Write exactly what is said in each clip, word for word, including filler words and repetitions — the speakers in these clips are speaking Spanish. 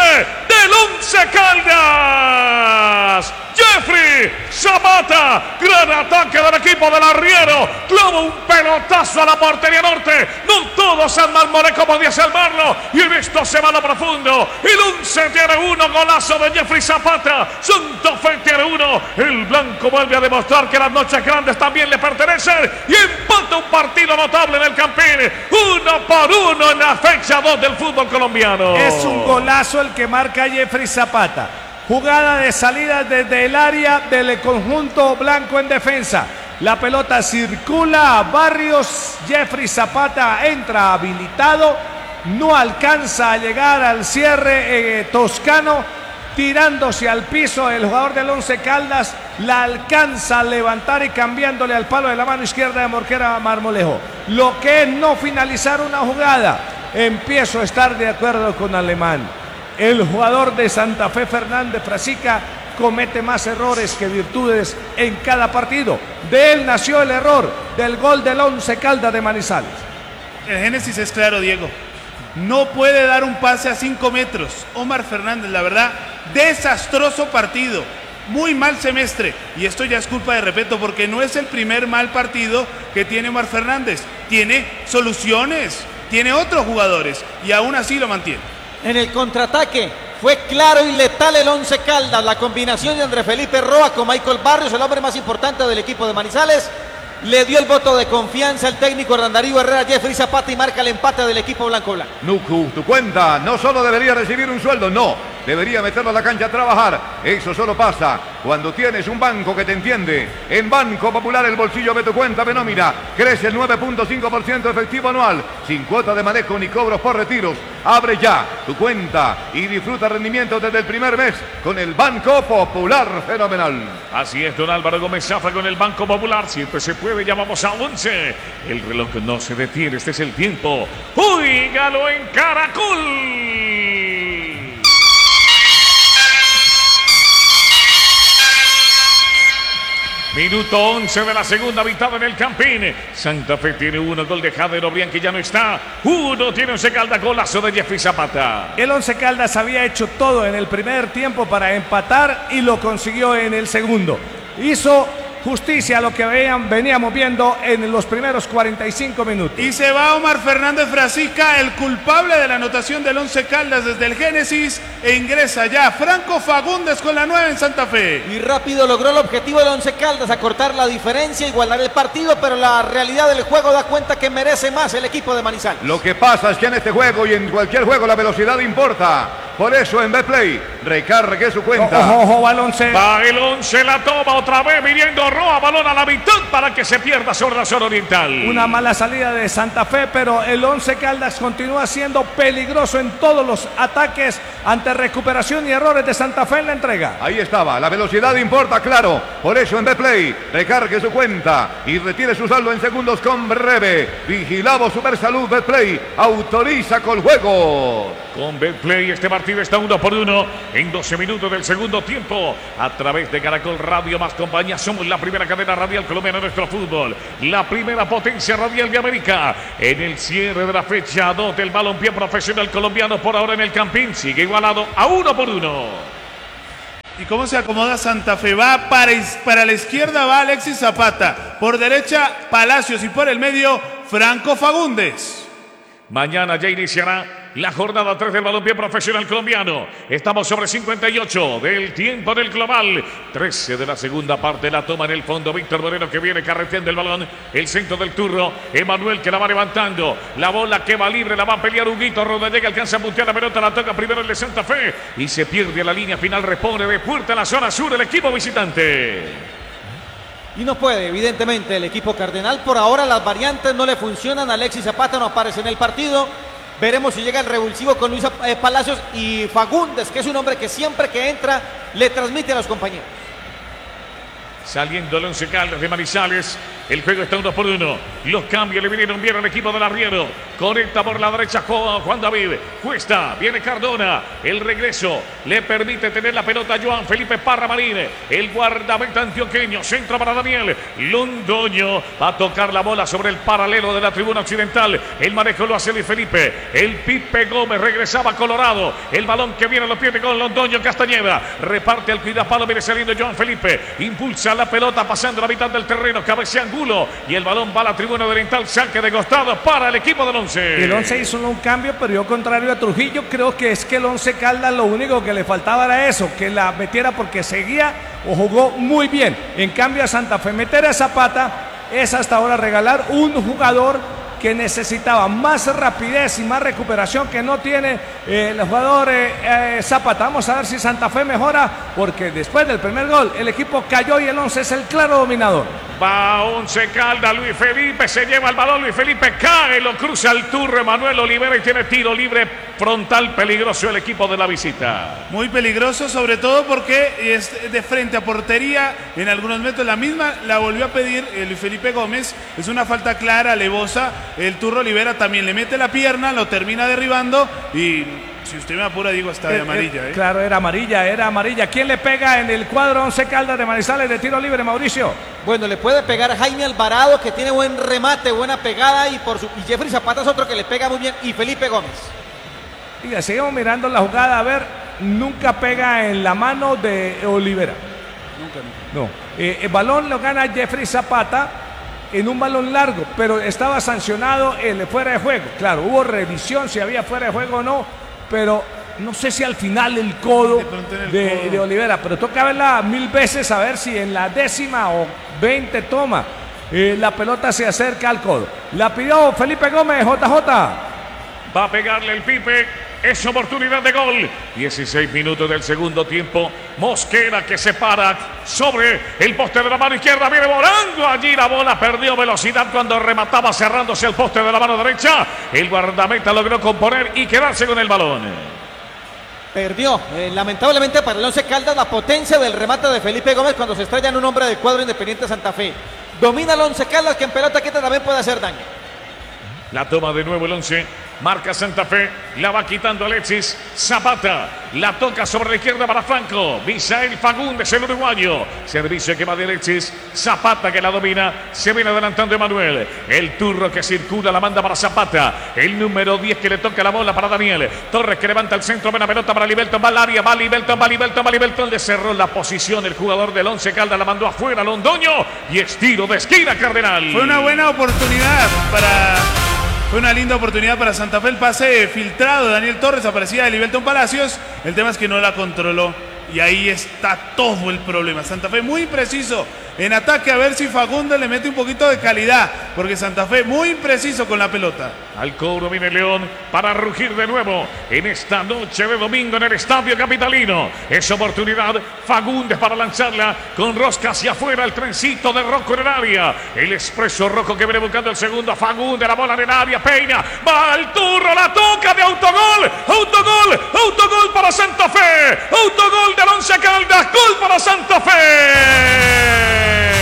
del Once Caldas. Jeffrey Zapata, gran ataque del equipo del arriero, clava un pelotazo a la portería norte, no todo San Marmolejo podía salvarlo, y en esto se va a lo profundo, el Once tiene uno, golazo de Jeffrey Zapata, Santa Fe tiene uno, el blanco vuelve a demostrar que las noches grandes también le pertenecen, y empata un partido notable en el Campín, uno por uno en la fecha dos del fútbol colombiano. Es un golazo el que marca Jeffrey Zapata. Jugada de salida desde el área del conjunto blanco en defensa. La pelota circula a Barrios. Jeffrey Zapata entra habilitado. No alcanza a llegar al cierre eh, toscano. Tirándose al piso el jugador del Once Caldas. La alcanza a levantar y cambiándole al palo de la mano izquierda de Morquera a Marmolejo. Lo que es no finalizar una jugada. Empiezo a estar de acuerdo con Alemán. El jugador de Santa Fe, Fernández Frasica, comete más errores que virtudes en cada partido. De él nació el error del gol del Once Caldas de Manizales. El génesis es claro, Diego. No puede dar un pase a cinco metros. Omar Fernández, la verdad, desastroso partido. Muy mal semestre. Y esto ya es culpa de Repeto, porque no es el primer mal partido que tiene Omar Fernández. Tiene soluciones, tiene otros jugadores y aún así lo mantiene. En el contraataque fue claro y letal el Once Caldas. La combinación de André Felipe Roa con Michael Barrios, el hombre más importante del equipo de Manizales, le dio el voto de confianza al técnico Hernán Darío Herrera. Jeffrey Zapata y marca el empate del equipo blanco blanco. Nucu, tu cuenta no solo debería recibir un sueldo, no, debería meterlo a la cancha a trabajar. Eso solo pasa cuando tienes un banco que te entiende. En Banco Popular el bolsillo de tu cuenta de nómina crece el nueve punto cinco por ciento efectivo anual, sin cuota de manejo ni cobros por retiros. Abre ya tu cuenta y disfruta rendimiento desde el primer mes con el Banco Popular. Fenomenal. Así es, don Álvaro Gómez Zafra con el Banco Popular. Siempre se puede, llamamos a once. El reloj no se detiene, este es el tiempo. ¡Óigalo en Caracol! Minuto once de la segunda mitad en el Campín. Santa Fe tiene uno, gol de Jader Obrián que ya no está. Uno tiene Once Caldas, golazo de Jeffrey Zapata. El Once Caldas había hecho todo en el primer tiempo para empatar y lo consiguió en el segundo. Hizo justicia a lo que veían, veníamos viendo en los primeros cuarenta y cinco minutos. Y se va Omar Fernández Frasica, el culpable de la anotación del Once Caldas desde el Génesis, e ingresa ya Franco Fagundes con la nueve en Santa Fe. Y rápido logró el objetivo del Once Caldas, acortar la diferencia, igualar el partido, pero la realidad del juego da cuenta que merece más el equipo de Manizales. Lo que pasa es que en este juego y en cualquier juego la velocidad importa. Por eso en Betplay recargue su cuenta. Ojo, ojo, va el Once. Va el Once, la toma otra vez, viniendo Roa, balón a la mitad para que se pierda sobre la zona oriental. Una mala salida de Santa Fe, pero el Once Caldas continúa siendo peligroso en todos los ataques ante recuperación y errores de Santa Fe en la entrega. Ahí estaba, la velocidad importa, claro. Por eso en Betplay recargue su cuenta y retire su saldo en segundos con breve. Vigilado Supersalud Betplay, autoriza con juego. Con Betplay este partido está uno por uno en doce minutos del segundo tiempo. A través de Caracol Radio más compañía, somos la primera cadena radial colombiana de nuestro fútbol, la primera potencia radial de América. En el cierre de la fecha dos del balompié profesional colombiano, por ahora en el Campín sigue igualado a uno por uno. ¿Y cómo se acomoda Santa Fe? Va para, para la izquierda, va Alexis Zapata. Por derecha, Palacios. Y por el medio, Franco Fagundes. Mañana ya iniciará la jornada tres del balompié profesional colombiano. Estamos sobre cincuenta y ocho del tiempo del global. trece de la segunda parte, la toma en el fondo. Víctor Moreno que viene carreteando el balón. El centro del turno. Emanuel que la va levantando. La bola que va libre, la va a pelear Huguito Rodallega. Alcanza a puntear la pelota, la toca primero el de Santa Fe. Y se pierde la línea final. Repone de puerta en la zona sur el equipo visitante. Y no puede, evidentemente, el equipo cardenal. Por ahora las variantes no le funcionan. Alexis Zapata no aparece en el partido. Veremos si llega el revulsivo con Luis Palacios y Fagundes, que es un hombre que siempre que entra le transmite a los compañeros. Saliendo el Once Caldas de Manizales. El juego está uno por uno. Los cambios le vinieron bien al equipo del arriero. Conecta por la derecha Juan David. Cuesta, viene Cardona. El regreso le permite tener la pelota a Joan Felipe Parra Marín. El guardameta antioqueño. Centro para Daniel Londoño. Va a tocar la bola sobre el paralelo de la tribuna occidental. El manejo lo hace Luis Felipe. El Pipe Gómez regresaba a Colorado. El balón que viene lo pierde con Londoño Castañeda. Reparte al cuidapalo. Viene saliendo Joan Felipe. Impulsa la pelota pasando la mitad del terreno. Cabecea Angulo. Y el balón va a la tribuna oriental. Saque de costado para el equipo del Once. El Once hizo un cambio, pero yo contrario a Trujillo, creo que es que el Once Caldas lo único que le faltaba era eso, que la metiera porque seguía o jugó muy bien. En cambio a Santa Fe meter a Zapata es hasta ahora regalar un jugador que necesitaba más rapidez y más recuperación que no tiene eh, el jugador eh, eh, Zapata. Vamos a ver si Santa Fe mejora, porque después del primer gol el equipo cayó y el Once es el claro dominador. Va Once Caldas, Luis Felipe se lleva el balón, Luis Felipe cae, lo cruza al turro Emanuel Olivera y tiene tiro libre frontal peligroso el equipo de la visita. Muy peligroso, sobre todo porque es de frente a portería en algunos metros. La misma la volvió a pedir eh, Luis Felipe Gómez. Es una falta clara, alevosa. El turro Olivera también le mete la pierna, lo termina derribando y si usted me apura, digo, está de Eh, amarilla. eh, ¿eh? Claro, era amarilla, era amarilla. ¿Quién le pega en el cuadro Once Caldas de Manizales de tiro libre, Mauricio? Bueno, le puede pegar Jaime Alvarado, que tiene buen remate, buena pegada, y por su y Jeffrey Zapata es otro que le pega muy bien, y Felipe Gómez. Y seguimos mirando la jugada, a ver, nunca pega en la mano de Olivera. Nunca, nunca. No, eh, el balón lo gana Jeffrey Zapata en un balón largo, pero estaba sancionado el fuera de juego. Claro, hubo revisión si había fuera de juego o no, pero no sé si al final el codo De pronto en el de, codo. de Olivera, pero toca verla mil veces a ver si en la décima o veinte toma eh, la pelota se acerca al codo. La pidió Felipe Gómez, J J. Va a pegarle el Pipe. Es oportunidad de gol. dieciséis minutos del segundo tiempo. Mosquera que se para sobre el poste de la mano izquierda. Viene volando allí la bola. Perdió velocidad cuando remataba cerrándose el poste de la mano derecha. El guardameta logró componer y quedarse con el balón. Perdió, eh, lamentablemente para el Once Caldas, la potencia del remate de Felipe Gómez cuando se estrella en un hombre del cuadro Independiente Santa Fe. Domina el Once Caldas, que en pelota quieta también puede hacer daño. La toma de nuevo el Once. Marca Santa Fe. La va quitando Alexis Zapata. La toca sobre la izquierda para Franco. Misael Fagundes, el uruguayo. Servicio que va de Alexis Zapata, que la domina. Se viene adelantando Emanuel. El turro que circula la manda para Zapata. El número diez que le toca la bola para Daniel Torres, que levanta el centro. Buena pelota para Libelton. Va al área. Va Libelton, va Libelton, va Libelton. Le cerró la posición el jugador del Once Caldas. La mandó afuera Londoño. Y es tiro de esquina, Cardenal. Fue una buena oportunidad para... Fue una linda oportunidad para Santa Fe. El pase filtrado de Daniel Torres aparecía de Libelton Palacios. El tema es que no la controló. Y ahí está todo el problema. Santa Fe muy impreciso en ataque. A ver si Fagundes le mete un poquito de calidad. Porque Santa Fe muy impreciso con la pelota. Al cobro viene León para rugir de nuevo en esta noche de domingo en el Estadio Capitalino. Es oportunidad Fagundes para lanzarla con rosca hacia afuera. El trencito de Rocco en el área. El expreso Rocco que viene buscando el segundo. Fagundes, la bola en el área. Peña, va al turro, la toca de autogol. Autogol, autogol para Santa Fe. Autogol del Once Caldas. Gol para Santa Fe.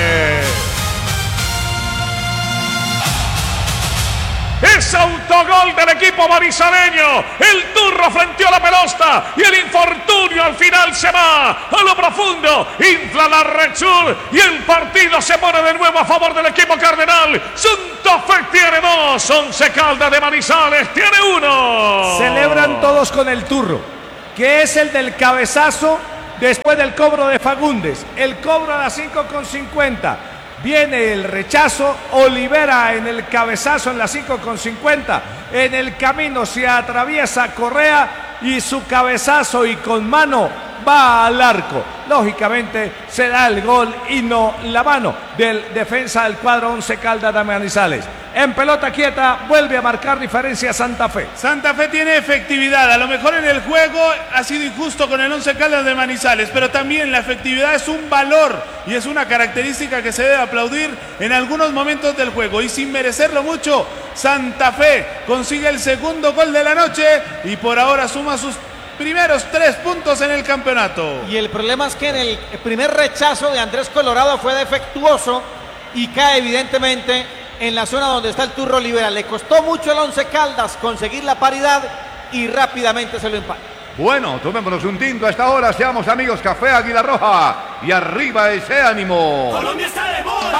Es autogol del equipo manizaleño. El turro frenteó la pelota y el infortunio al final se va a lo profundo. Infla la red sur y el partido se pone de nuevo a favor del equipo cardenal. Santa Fe tiene dos. Once Caldas de Manizales tiene uno. Celebran todos con el turro, que es el del cabezazo después del cobro de Fagundes. El cobro a las cinco con cincuenta. Viene el rechazo, Olivera en el cabezazo en las cinco con cincuenta. En el camino se atraviesa Correa y su cabezazo y con mano va al arco. Lógicamente se da el gol y no la mano del defensa del cuadro Once Caldas de Manizales. En pelota quieta vuelve a marcar diferencia Santa Fe. Santa Fe tiene efectividad. A lo mejor en el juego ha sido injusto con el Once Caldas de Manizales, pero también la efectividad es un valor y es una característica que se debe aplaudir en algunos momentos del juego. Y sin merecerlo mucho, Santa Fe consigue el segundo gol de la noche y por ahora suma sus primeros tres puntos en el campeonato. Y el problema es que en el primer rechazo de Andrés Colorado fue defectuoso y cae evidentemente en la zona donde está el Turro Olivera. Le costó mucho al Once Caldas conseguir la paridad y rápidamente se lo empata. Bueno, tomémonos un tinto a esta hora, seamos amigos. Café Águila Roja y arriba ese ánimo. Colombia está de moda.